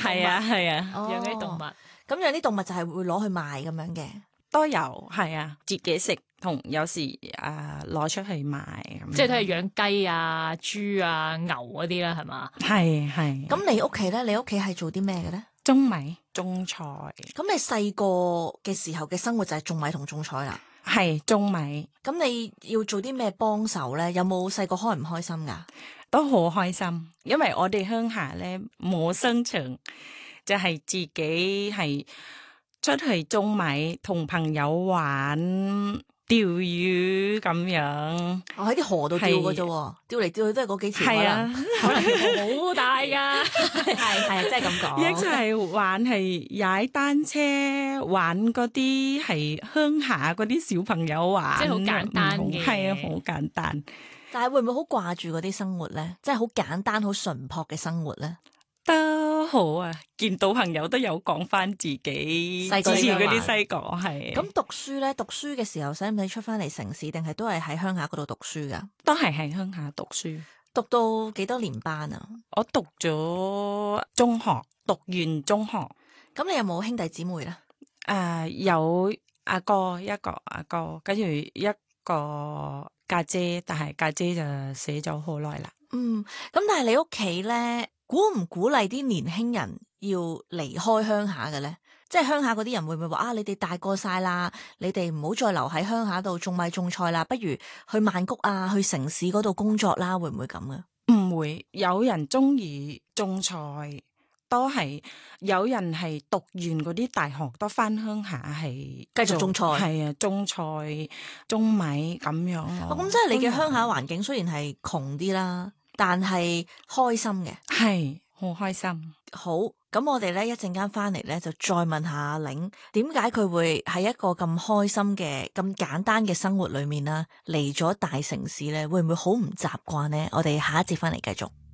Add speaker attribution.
Speaker 1: 係啊係啊，
Speaker 2: 養啲動物。
Speaker 1: 咁養啲動物就係會攞去賣咁樣嘅。
Speaker 2: 都有係啊，自己食同有時攞出去賣咁。
Speaker 3: 即係都係養雞啊、豬啊、牛嗰啲啦，係嘛？
Speaker 2: 係。
Speaker 1: 咁你屋企咧？你屋企係做啲咩嘅咧？
Speaker 2: 種米種菜。
Speaker 1: 咁你細個嘅時候嘅生活就係種米同種菜啦。
Speaker 2: 係種米。
Speaker 1: 咁你要做啲咩幫手咧？有冇細個開唔開心噶？
Speaker 2: 都好開心，因為我哋鄉下咧冇商場，就係自己係出去種米，同朋友玩釣魚咁樣。
Speaker 1: 我喺啲河度釣嘅啫，釣嚟釣去都係嗰幾條。
Speaker 2: 係啊，
Speaker 3: 可能好大噶。
Speaker 1: 係即係咁講。
Speaker 2: 一齊玩係踩單車，玩嗰啲係鄉下嗰啲小朋友玩，
Speaker 3: 即係好簡單嘅。
Speaker 2: 係啊，好簡單。
Speaker 1: 但係會唔會好掛住嗰啲生活咧？即係好簡單、好淳樸嘅生活咧？
Speaker 2: 都好啊！見到朋友都有講翻自己
Speaker 1: 細個
Speaker 2: 之前嗰啲細個係。
Speaker 1: 咁讀書咧，讀書嘅時候使唔使出翻嚟城市，定係都係喺鄉下嗰度讀書噶？
Speaker 2: 都係喺鄉下讀書。
Speaker 1: 讀到幾多年班啊？
Speaker 2: 我讀咗中學，讀完中學。
Speaker 1: 咁你有冇兄弟姊妹咧？
Speaker 2: 有阿哥一個阿哥，跟住一個家姐，但係家姐就死咗好耐啦。
Speaker 1: 咁但係你屋企咧，鼓唔鼓勵啲年輕人要離開鄉下嘅咧？即係鄉下嗰啲人會唔會話你哋大個晒啦，你哋唔好再留喺鄉下度種米種菜啦，不如去曼谷啊，去城市嗰度工作啦，會唔會咁啊？
Speaker 2: 唔會，有人中意種菜，都係有人係讀完嗰啲大學都翻鄉下係
Speaker 1: 繼續種菜。
Speaker 2: 係啊，種菜種米咁樣咯。
Speaker 1: 咁即係你嘅鄉下環境雖然係窮啲啦，但係開心嘅。
Speaker 2: 係好開心。
Speaker 1: 好，咁我哋咧一陣間翻嚟咧就再問下阿玲，點解佢會喺一個咁開心嘅咁簡單嘅生活裏面啦，嚟咗大城市咧，會唔會好唔習慣呢？我哋下一節翻嚟繼續。